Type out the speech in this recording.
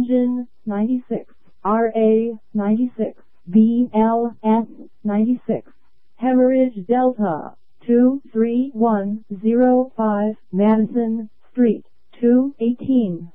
Engine 96, RA 96, BLS 96, Hemorrhage Delta 23105, Madison Street 218.